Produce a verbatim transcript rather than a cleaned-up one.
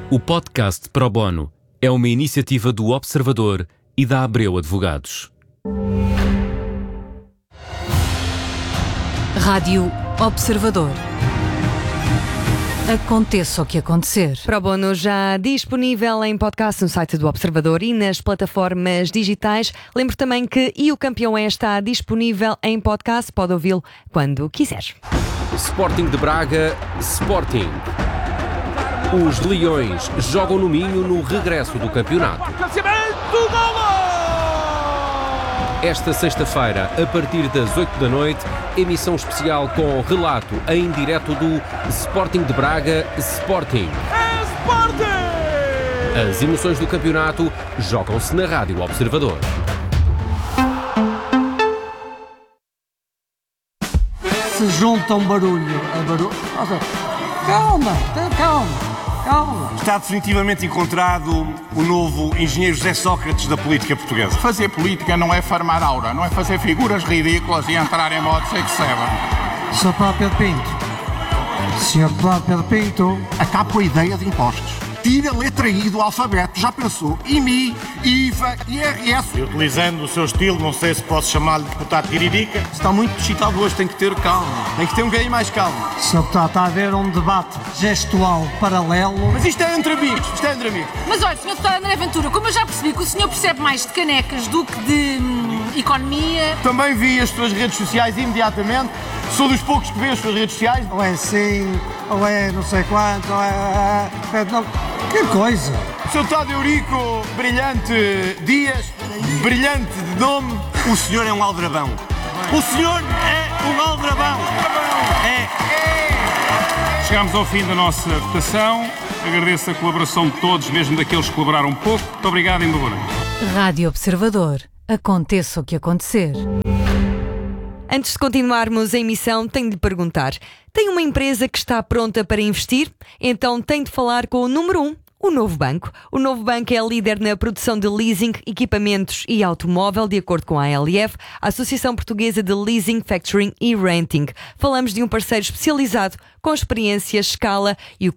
O podcast Pro Bono é uma iniciativa do Observador e da Abreu Advogados. Rádio Observador. Aconteça o que acontecer. Pro Bono já disponível em podcast no site do Observador e nas plataformas digitais. Lembro também que E o Campeão é está disponível em podcast. Pode ouvi-lo quando quiser. Sporting de Braga, Sporting. Os Leões jogam no Minho no regresso do campeonato. Esta sexta-feira, a partir das oito da noite, emissão especial com relato em direto do Sporting de Braga, Sporting. É Sporting! As emoções do campeonato jogam-se na Rádio Observador. Se junta um barulho a barulho. Nossa, calma, calma, calma. Está definitivamente encontrado o novo engenheiro José Sócrates da política portuguesa. Fazer política não é farmar aura, não é fazer figuras ridículas e entrar em modo sexeba. senhor Padre Pedro Pinto, senhor Padre Pedro Pinto, Acabo com a ideia de impostos. Tira a letra I do alfabeto, já pensou? I M I, I V A, I R S. E utilizando o seu estilo, não sei se posso chamar-lhe de deputado Tiririca. Está muito excitado hoje, tem que ter calma. Tem que ter um bocadinho mais calma. senhor Deputado, está a haver um debate gestual paralelo. Mas isto é entre amigos, isto é entre amigos. Mas olha, senhor Deputado André Ventura, como eu já percebi que o senhor percebe mais de canecas do que de hum, economia... Também vi as suas redes sociais imediatamente. Sou dos poucos que vê as suas redes sociais. Ou é cinco, ou é não sei quanto, ou é... é não, que coisa! senhor Deputado Eurico Brilhante Dias, brilhante de nome. O senhor é um aldrabão. O senhor é um aldrabão. É. Chegámos ao fim da nossa votação. Agradeço a colaboração de todos, mesmo daqueles que colaboraram pouco. Muito obrigado e boa noite. Rádio Observador. Aconteça o que acontecer. Antes de continuarmos a emissão, tenho de perguntar: tem uma empresa que está pronta para investir? Então tem de falar com o número um, o Novo Banco. O Novo Banco é líder na produção de leasing, equipamentos e automóvel, de acordo com a A L F, a Associação Portuguesa de Leasing, Factoring e Renting. Falamos de um parceiro especializado com experiência, escala e o